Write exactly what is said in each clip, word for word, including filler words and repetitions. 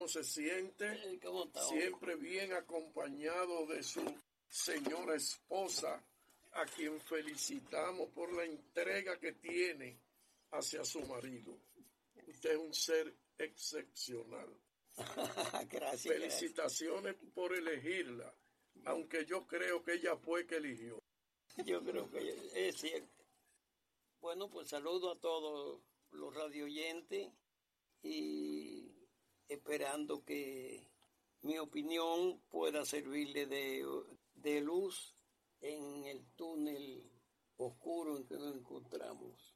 se siente? ¿Cómo está? Siempre bien acompañado de su señora esposa, a quien felicitamos por la entrega que tiene hacia su marido. Usted es un ser excepcional. Gracias. Felicitaciones gracias. por elegirla, aunque yo creo que ella fue que eligió. Yo creo que es cierto. Bueno, pues saludo a todos los radioyentes y esperando que mi opinión pueda servirle de, de luz en el túnel oscuro en que nos encontramos,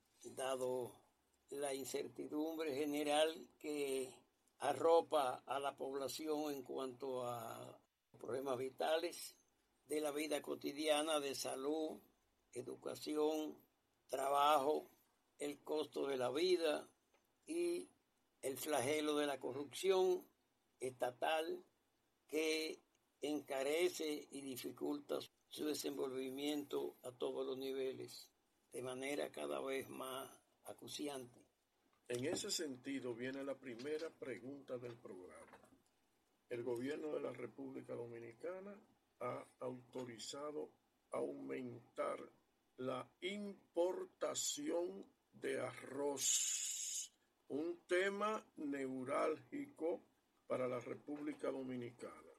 dado la incertidumbre general que arropa a la población en cuanto a problemas vitales de la vida cotidiana, de salud, educación, trabajo, el costo de la vida y el flagelo de la corrupción estatal que encarece y dificulta su desenvolvimiento a todos los niveles de manera cada vez más acuciante. En ese sentido viene la primera pregunta del programa. El gobierno de la República Dominicana ha autorizado aumentar la importación de arroz, un tema neurálgico para la República Dominicana.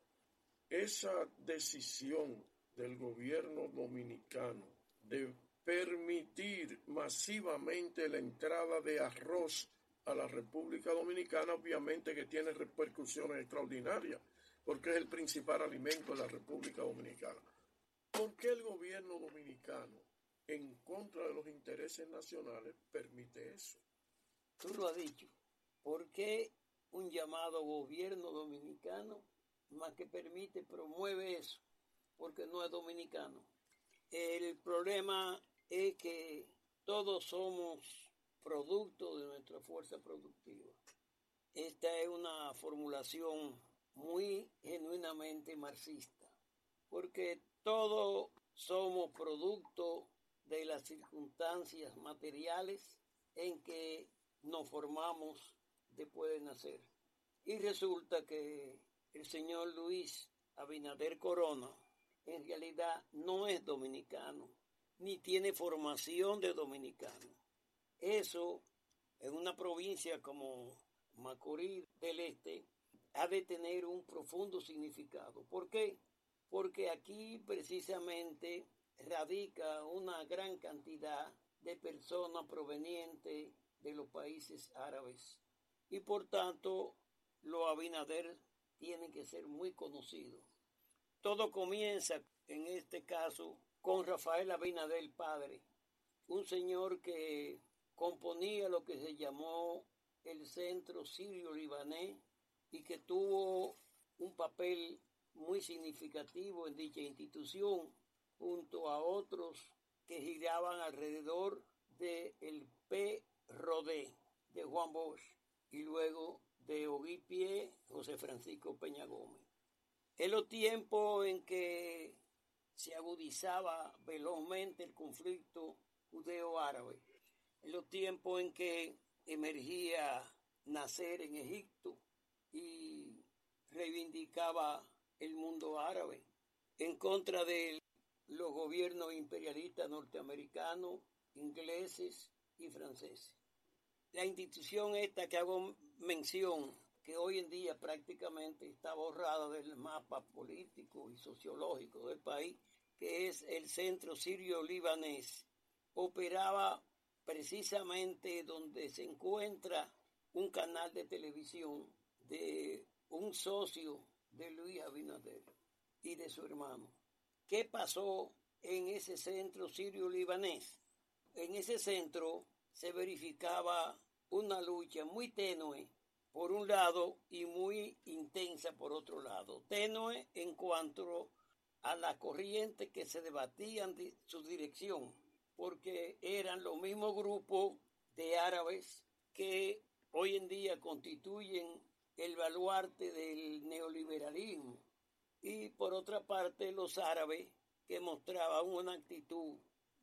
Esa decisión del gobierno dominicano de permitir masivamente la entrada de arroz a la República Dominicana, obviamente que tiene repercusiones extraordinarias, porque es el principal alimento de la República Dominicana. ¿Por qué el gobierno dominicano, en contra de los intereses nacionales, permite eso? Tú lo has dicho. ¿Por qué un llamado gobierno dominicano, más que permite, promueve eso? Porque no es dominicano. El problema es que todos somos producto de nuestra fuerza productiva. Esta es una formulación muy genuinamente marxista, porque todos somos producto de las circunstancias materiales en que nos formamos después de nacer. Y resulta que el señor Luis Abinader Corona en realidad no es dominicano, ni tiene formación de dominicano. Eso, en una provincia como Macorís del Este, ha de tener un profundo significado. ¿Por qué? Porque aquí precisamente radica una gran cantidad de personas provenientes de los países árabes. Y por tanto, los Abinader tienen que ser muy conocidos. Todo comienza, en este caso, con Rafael Abinader padre, un señor que componía lo que se llamó el Centro Sirio-Libanés y que tuvo un papel muy significativo en dicha institución, junto a otros que giraban alrededor del P. Rodé, de Juan Bosch, y luego de Oguipié, José Francisco Peña Gómez. En los tiempos en que se agudizaba velozmente el conflicto judeo-árabe, en los tiempos en que emergía Nasser en Egipto y reivindicaba el mundo árabe en contra de los gobiernos imperialistas norteamericanos, ingleses y franceses. La institución esta que hago mención, que hoy en día prácticamente está borrada del mapa político y sociológico del país, que es el Centro Sirio-Libanés, operaba precisamente donde se encuentra un canal de televisión de un socio de Luis Abinader y de su hermano. ¿Qué pasó en ese Centro Sirio-Libanés? En ese centro se verificaba una lucha muy tenue por un lado y muy intensa por otro lado. Tenue en cuanto a la corriente que se debatían de su dirección, porque eran los mismos grupos de árabes que hoy en día constituyen el baluarte del neoliberalismo. Y por otra parte los árabes que mostraban una actitud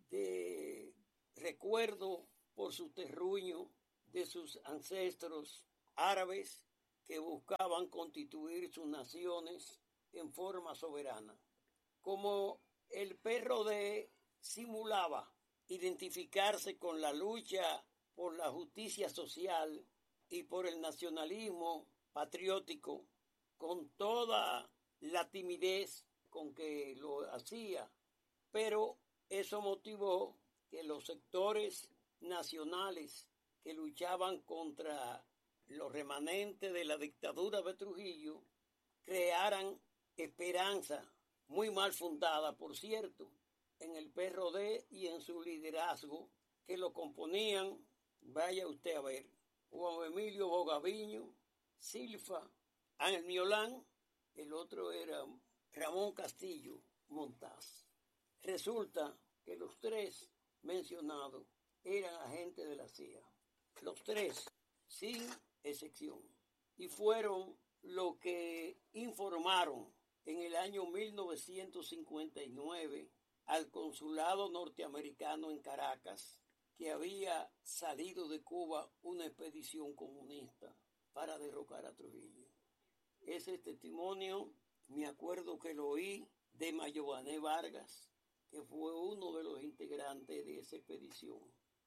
de recuerdo por su terruño de sus ancestros árabes que buscaban constituir sus naciones en forma soberana. Como el P R D simulaba identificarse con la lucha por la justicia social y por el nacionalismo patriótico, con toda la timidez con que lo hacía, pero eso motivó que los sectores nacionales que luchaban contra los remanentes de la dictadura de Trujillo crearan esperanza, muy mal fundada, por cierto, en el P R D y en su liderazgo, que lo componían, vaya usted a ver, Juan Emilio Bogaviño, Silfa, Ángel Miolán, el otro era Ramón Castillo Montaz. Resulta que los tres mencionados eran agentes de la C I A, los tres, sin excepción, y fueron los que informaron en el año mil novecientos cincuenta y nueve al consulado norteamericano en Caracas que había salido de Cuba una expedición comunista para derrocar a Trujillo. Ese testimonio me acuerdo que lo oí de Mayobané Vargas, que fue uno de los integrantes de esa expedición.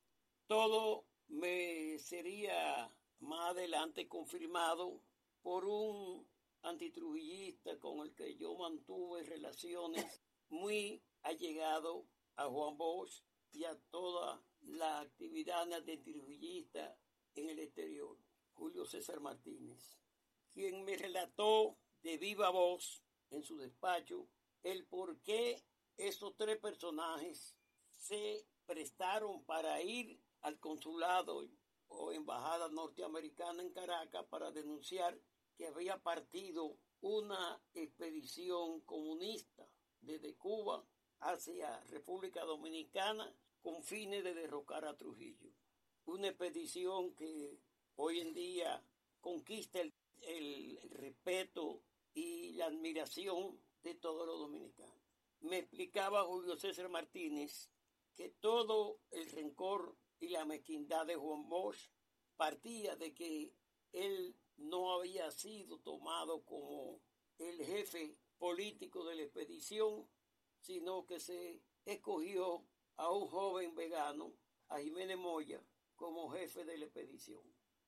Todo me sería más adelante confirmado por un antitrujillista con el que yo mantuve relaciones muy allegado a Juan Bosch y a toda la actividad antitrujillista en el exterior, Julio César Martínez, quien me relató de viva voz en su despacho el por qué esos tres personajes se prestaron para ir al consulado o embajada norteamericana en Caracas para denunciar que había partido una expedición comunista desde Cuba hacia República Dominicana con fines de derrocar a Trujillo. Una expedición que hoy en día conquista el, el, el respeto y la admiración de todos los dominicanos. Me explicaba Julio César Martínez que todo el rencor y la mezquindad de Juan Bosch partía de que él no había sido tomado como el jefe político de la expedición, sino que se escogió a un joven vegano, a Jiménez Moya, como jefe de la expedición.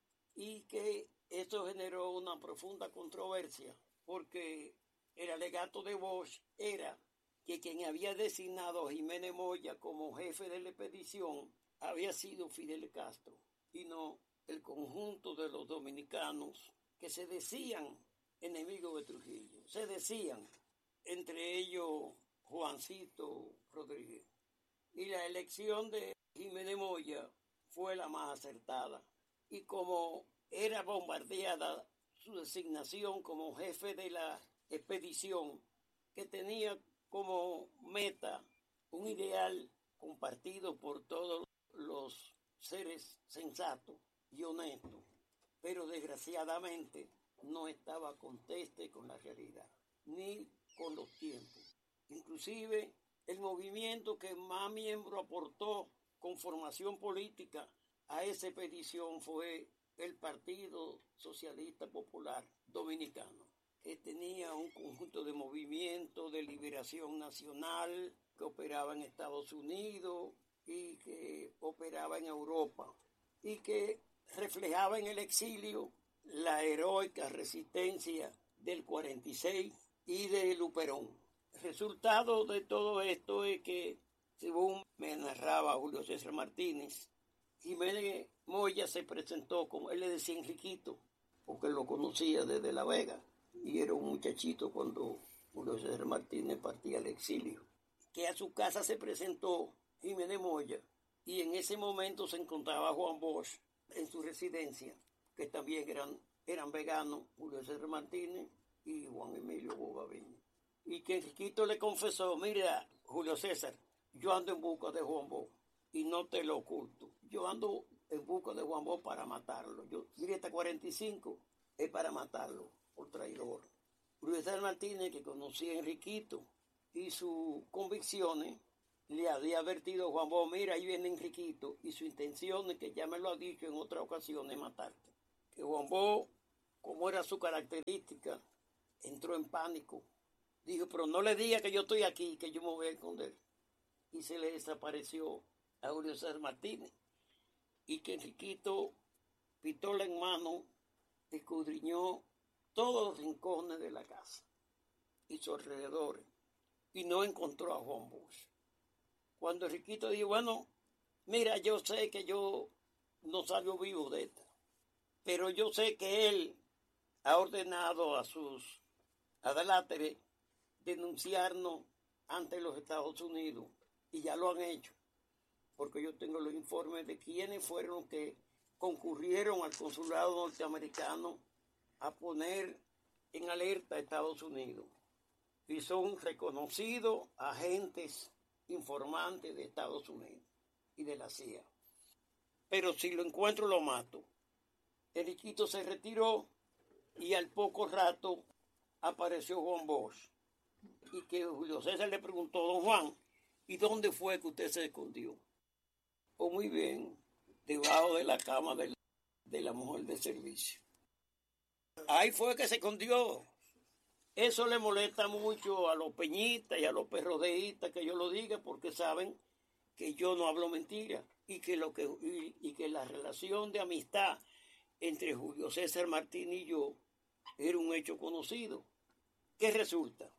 Y que esto generó una profunda controversia, porque el alegato de Bosch era que quien había designado a Jiménez Moya como jefe de la expedición había sido Fidel Castro, y no el conjunto de los dominicanos que se decían enemigos de Trujillo, se decían, entre ellos Juancito Rodríguez. Y la elección de Jiménez Moya fue la más acertada. Y como era bombardeada su designación como jefe de la expedición, que tenía como meta un ideal compartido por todos los seres sensatos y honestos, pero desgraciadamente no estaba conteste con la realidad, ni con los tiempos. Inclusive el movimiento que más miembro aportó con formación política a esa expedición fue el Partido Socialista Popular Dominicano, que tenía un conjunto de movimientos de liberación nacional que operaba en Estados Unidos y que operaba en Europa y que reflejaba en el exilio la heroica resistencia del cuarenta y seis y de Luperón. El resultado de todo esto es que, según me narraba Julio César Martínez, Jiménez Moya se presentó como, él le decía Enriquito, porque lo conocía desde La Vega, y era un muchachito cuando Julio César Martínez partía al exilio, que a su casa se presentó Jiménez Moya, y en ese momento se encontraba Juan Bosch en su residencia, que también eran, eran veganos, Julio César Martínez y Juan Emilio Bogaviño. Y que Enriquito le confesó, mira, Julio César, yo ando en busca de Juan Bosch, y no te lo oculto, yo ando en busca de Juan Bosch para matarlo. Yo, mira, esta cuarenta y cinco es para matarlo por traidor. Julio César Martínez, que conocía a Enriquito y sus convicciones, le había advertido a Juan Bosch, mira, ahí viene Enriquito, y su intención, es que ya me lo ha dicho en otra ocasión, es matarte. Que Juan Bosch como era su característica, entró en pánico. Dijo, pero no le diga que yo estoy aquí, que yo me voy a esconder. Y se le desapareció a Julio César Martínez. Y que Enriquito, pistola en mano, escudriñó todos los rincones de la casa y sus alrededores. Y no encontró a Juan Bosch. Cuando Enriquito dijo, bueno, mira, yo sé que yo no salgo vivo de esta, pero yo sé que él ha ordenado a sus adláteres denunciarnos ante los Estados Unidos, y ya lo han hecho, porque yo tengo los informes de quiénes fueron los que concurrieron al consulado norteamericano a poner en alerta a Estados Unidos, y son reconocidos agentes informantes de Estados Unidos y de la C I A. Pero si lo encuentro, lo mato. Enriquito se retiró y al poco rato apareció Juan Bosch. Y que Julio César le preguntó, don Juan, ¿y dónde fue que usted se escondió? Oh, muy bien, debajo de la cama de la, de la mujer de servicio. Ahí fue que se escondió. Eso le molesta mucho a los peñistas y a los perrodeístas que yo lo diga, porque saben que yo no hablo mentira y que, lo que, y, y que la relación de amistad entre Julio César Martínez y yo era un hecho conocido. ¿Qué resulta?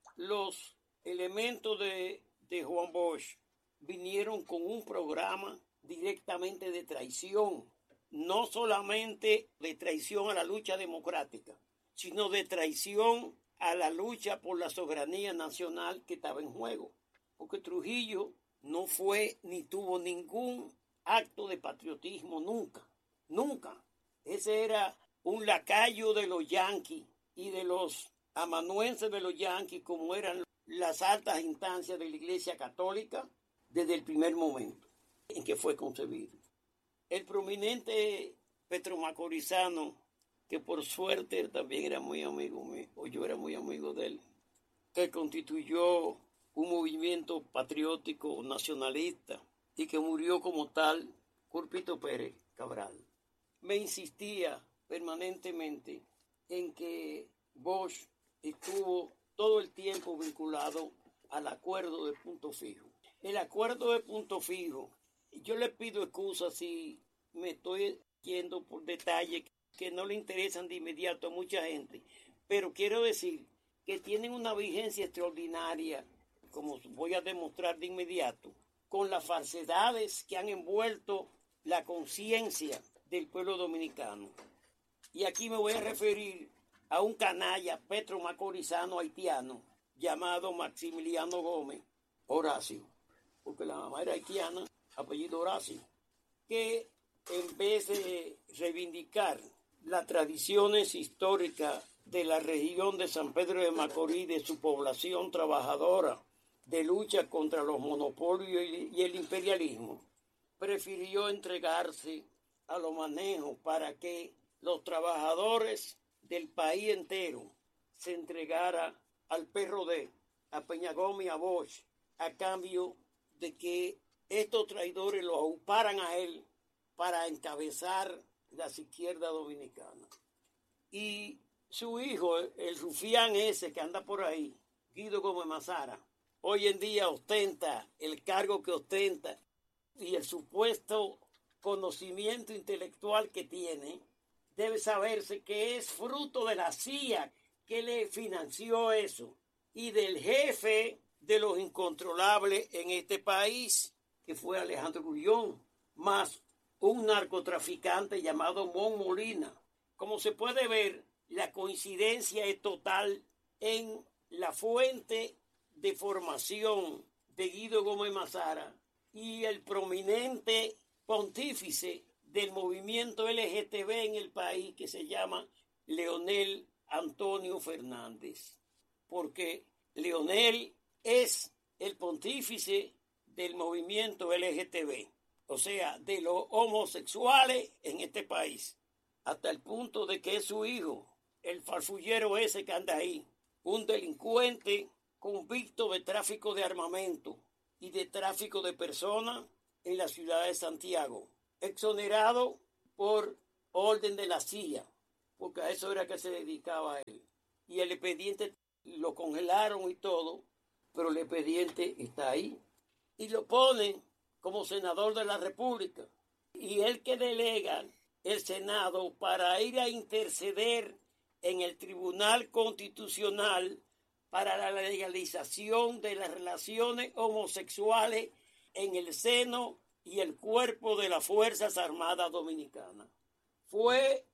Los elementos de, de Juan Bosch vinieron con un programa directamente de traición, no solamente de traición a la lucha democrática, sino de traición a la lucha por la soberanía nacional que estaba en juego. Porque Trujillo no fue ni tuvo ningún acto de patriotismo nunca, nunca. Ese era un lacayo de los yanquis y de los amanuenses de los yanquis, como eran las altas instancias de la Iglesia Católica desde el primer momento en que fue concebido. El prominente petromacorizano, que por suerte él también era muy amigo mío, o yo era muy amigo de él, que constituyó un movimiento patriótico nacionalista y que murió como tal, Curpito Pérez Cabral, me insistía permanentemente en que Bosch estuvo todo el tiempo vinculado al acuerdo de Punto Fijo. El acuerdo de Punto Fijo, yo le pido excusas si me estoy yendo por detalles que no le interesan de inmediato a mucha gente, pero quiero decir que tienen una vigencia extraordinaria, como voy a demostrar de inmediato, con las falsedades que han envuelto la conciencia del pueblo dominicano. Y aquí me voy a referir a un canalla petromacorizano haitiano llamado Maximiliano Gómez Horacio, porque la mamá era haitiana, apellido Horacio, que en vez de reivindicar las tradiciones históricas de la región de San Pedro de Macorís, de su población trabajadora, de lucha contra los monopolios y el imperialismo, prefirió entregarse a los manejos para que los trabajadores del país entero se entregara al P R D, a Peña Gómez y a Bosch, a cambio de que estos traidores lo auparan a él para encabezar las izquierdas dominicanas. Y su hijo, el rufián ese que anda por ahí, Guido Gómez Mazara, hoy en día ostenta el cargo que ostenta y el supuesto conocimiento intelectual que tiene, debe saberse que es fruto de la C I A que le financió eso y del jefe de los incontrolables en este país, que fue Alejandro Gullón, más un narcotraficante llamado Mon Molina. Como se puede ver, la coincidencia es total en la fuente de formación de Guido Gómez Mazara y el prominente pontífice del movimiento L G T B en el país, que se llama Leonel Antonio Fernández, porque Leonel es el pontífice del movimiento L G T B, o sea, de los homosexuales en este país, hasta el punto de que es su hijo, el farfullero ese que anda ahí, un delincuente convicto de tráfico de armamento y de tráfico de personas en la ciudad de Santiago, exonerado por orden de la C I A, porque a eso era que se dedicaba él. Y el expediente lo congelaron y todo, pero el expediente está ahí. Y lo ponen como senador de la República. Y él que delega el Senado para ir a interceder en el Tribunal Constitucional para la legalización de las relaciones homosexuales en el seno y el cuerpo de las Fuerzas Armadas Dominicanas. Fue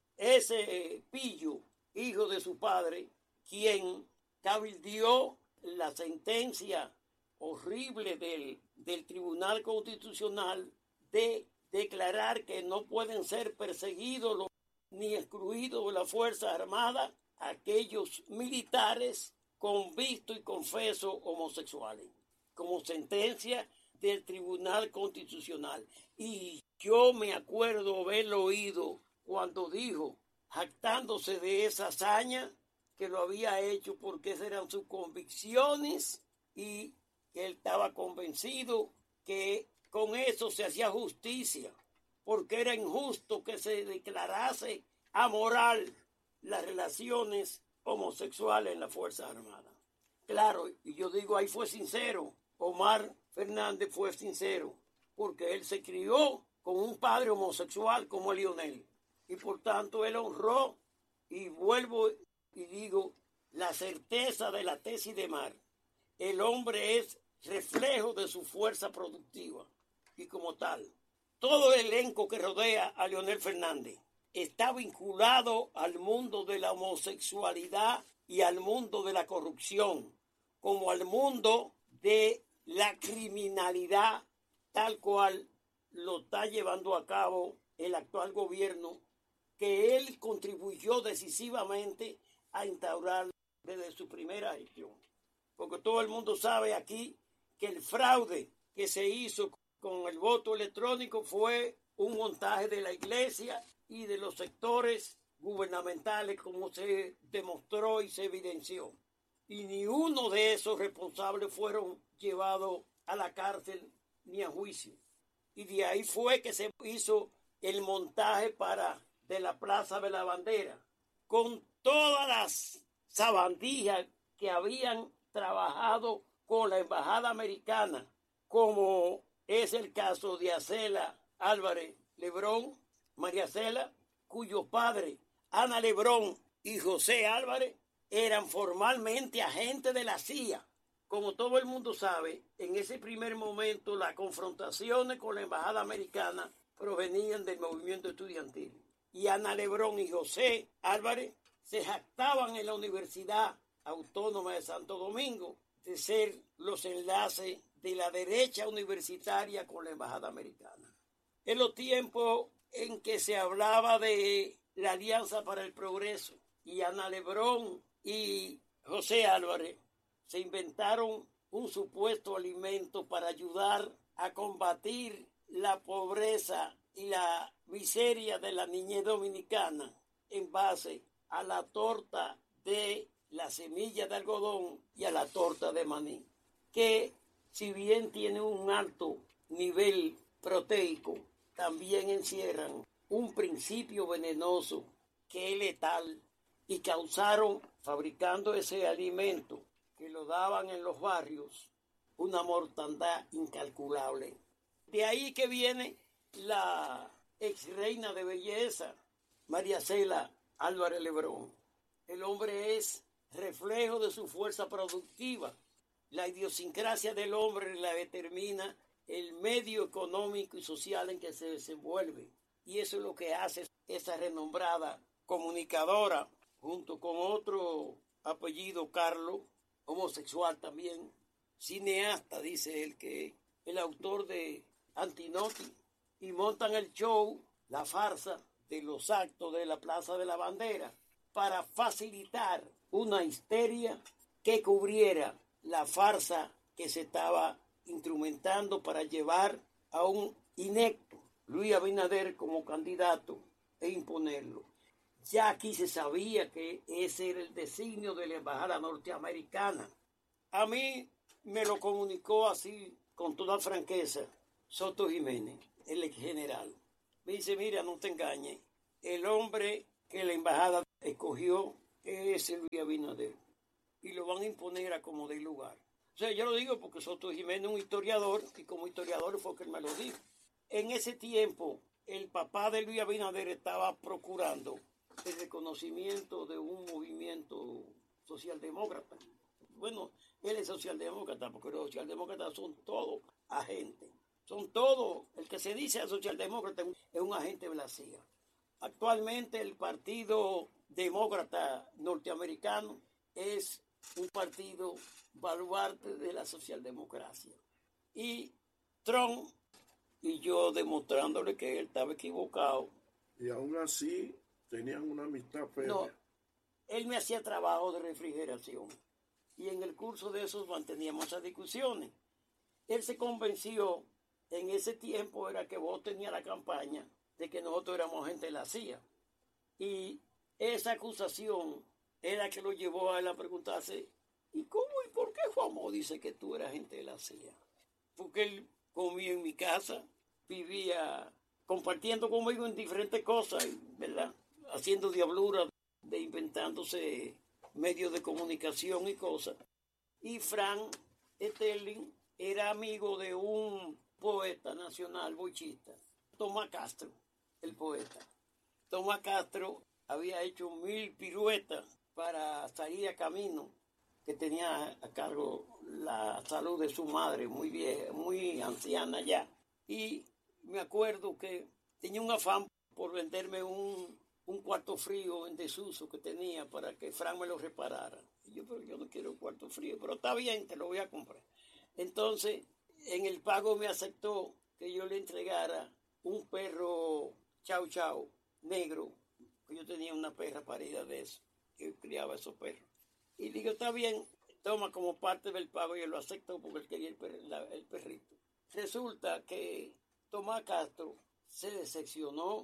ese pillo, hijo de su padre, quien cabildió la sentencia horrible del, del Tribunal Constitucional de declarar que no pueden ser perseguidos los, ni excluidos de las Fuerzas Armadas aquellos militares convictos y confesos homosexuales, como sentencia del Tribunal Constitucional. Y yo me acuerdo haberlo oído cuando dijo, jactándose de esa hazaña, que lo había hecho porque esas eran sus convicciones y que él estaba convencido que con eso se hacía justicia, porque era injusto que se declarase amoral las relaciones homosexuales en las Fuerzas Armadas. Claro, y yo digo, ahí fue sincero, Omar Fernández fue sincero, porque él se crió con un padre homosexual como Lionel, y por tanto él honró, y vuelvo y digo, la certeza de la tesis de Mar. El hombre es reflejo de su fuerza productiva, y como tal, todo el elenco que rodea a Leonel Fernández está vinculado al mundo de la homosexualidad y al mundo de la corrupción, como al mundo de la criminalidad, tal cual lo está llevando a cabo el actual gobierno, que él contribuyó decisivamente a instaurar desde su primera gestión. Porque todo el mundo sabe aquí que el fraude que se hizo con el voto electrónico fue un montaje de la iglesia y de los sectores gubernamentales, como se demostró y se evidenció. Y ni uno de esos responsables fueron llevados a la cárcel ni a juicio. Y de ahí fue que se hizo el montaje para de la Plaza de la Bandera, con todas las sabandijas que habían trabajado con la Embajada Americana, como es el caso de Acela Álvarez Lebrón, María Cela, cuyo padre, Ana Lebrón y José Álvarez, eran formalmente agentes de la C I A. Como todo el mundo sabe, en ese primer momento las confrontaciones con la Embajada Americana provenían del movimiento estudiantil. Y Ana Lebrón y José Álvarez se jactaban en la Universidad Autónoma de Santo Domingo de ser los enlaces de la derecha universitaria con la Embajada Americana. En los tiempos en que se hablaba de la Alianza para el Progreso, y Ana Lebrón y José Álvarez se inventaron un supuesto alimento para ayudar a combatir la pobreza y la miseria de la niñez dominicana en base a la torta de la semilla de algodón y a la torta de maní, que si bien tiene un alto nivel proteico, también encierran un principio venenoso que es letal, y causaron, fabricando ese alimento que lo daban en los barrios, una mortandad incalculable. De ahí que viene la ex reina de belleza, María Cela Álvarez Lebrón. El hombre es reflejo de su fuerza productiva. La idiosincrasia del hombre la determina el medio económico y social en que se desenvuelve. Y eso es lo que hace esa renombrada comunicadora, junto con otro apellido, Carlos, homosexual también, cineasta, dice él, que el autor de Antinoti, y montan el show, la farsa de los actos de la Plaza de la Bandera, para facilitar una histeria que cubriera la farsa que se estaba instrumentando para llevar a un inepto Luis Abinader como candidato e imponerlo. Ya aquí se sabía que ese era el designio de la embajada norteamericana. A mí me lo comunicó así, con toda franqueza, Soto Jiménez, el ex general. Me dice, mira, no te engañes, el hombre que la embajada escogió es Luis Abinader y lo van a imponer a como de lugar. O sea, yo lo digo porque Soto Jiménez es un historiador y como historiador fue que él me lo dijo. En ese tiempo, el papá de Luis Abinader estaba procurando el reconocimiento de un movimiento socialdemócrata. Bueno, él es socialdemócrata porque los socialdemócratas son todos agentes. Son todos, el que se dice socialdemócrata es un agente de la C I A. Actualmente el Partido Demócrata Norteamericano es un partido baluarte de la socialdemocracia. Y Trump y yo demostrándole que él estaba equivocado. Y aún así tenían una amistad férrea. No, él me hacía trabajo de refrigeración. Y en el curso de esos manteníamos esas discusiones. Él se convenció, en ese tiempo era que vos tenías la campaña de que nosotros éramos gente de la C I A. Y esa acusación era que lo llevó a él a preguntarse, ¿y cómo y por qué Juanmo dice que tú eras gente de la C I A? Porque él comía en mi casa, vivía compartiendo conmigo en diferentes cosas, ¿verdad? Haciendo diabluras, de inventándose medios de comunicación y cosas. Y Frank Sterling era amigo de un poeta nacional bochista, Tomás Castro, el poeta. Tomás Castro había hecho mil piruetas para salir a camino, que tenía a cargo la salud de su madre, muy vieja, muy anciana ya. Y me acuerdo que tenía un afán por venderme un, un cuarto frío en desuso que tenía para que Frank me lo reparara. Y yo, pero yo no quiero un cuarto frío, pero está bien, te lo voy a comprar. Entonces, en el pago me aceptó que yo le entregara un perro chau chau negro, que yo tenía una perra parida de eso, que criaba esos perros. Y digo, está bien, toma como parte del pago, y él lo aceptó porque él quería el, per, la, el perrito. Resulta que Tomás Castro se decepcionó.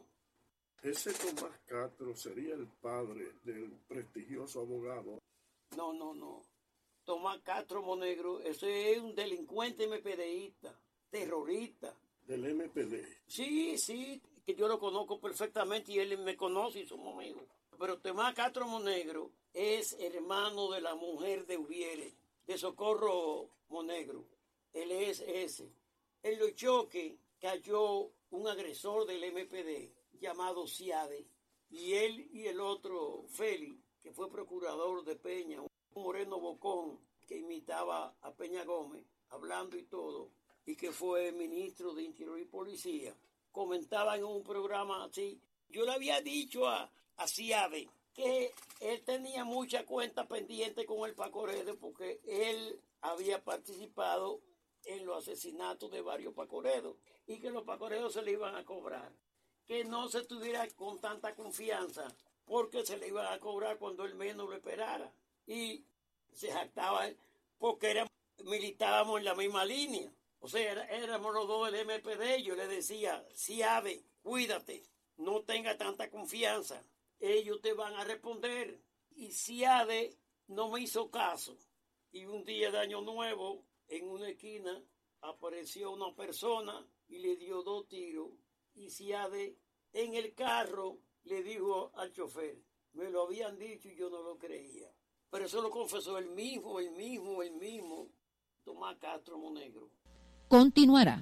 Ese Tomás Castro sería el padre del prestigioso abogado. No, no, no. Tomás Castro Monegro, ese es un delincuente MPDista, terrorista. Del M P D. Sí, sí, que yo lo conozco perfectamente y él me conoce y somos amigos. Pero Tomás Castro Monegro es hermano de la mujer de Ubiere, de Socorro Monegro. Él es ese. En los choques cayó un agresor del M P D llamado Ciade. Y él y el otro, Félix, que fue procurador de Peña, un moreno bocón que imitaba a Peña Gómez, hablando y todo, y que fue ministro de Interior y Policía, comentaba en un programa así. Yo le había dicho a, a Ciade que él tenía mucha cuenta pendiente con el Pacoredo porque él había participado en los asesinatos de varios Pacoredos y que los Pacoredos se le iban a cobrar. Que no se tuviera con tanta confianza porque se le iban a cobrar cuando él menos lo esperara. Y se jactaba porque era, militábamos en la misma línea. O sea, era, éramos los dos del M P D. Yo le decía, Ciade, cuídate, no tenga tanta confianza. Ellos te van a responder. Y Ciade no me hizo caso. Y un día de Año Nuevo, en una esquina, apareció una persona y le dio dos tiros. Y Ciade en el carro le dijo al chofer, me lo habían dicho y yo no lo creía. Pero eso lo confesó el mismo, el mismo, el mismo Tomás Castro Monegro. Continuará.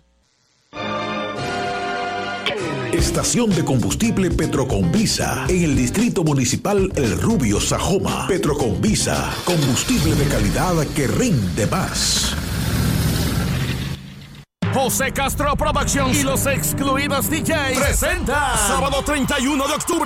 Estación de combustible Petroconvisa en el Distrito Municipal El Rubio, Sajoma. Petroconvisa, combustible de calidad que rinde más. José Castro Productions y los Excluidos D Js presenta sábado treinta y uno de octubre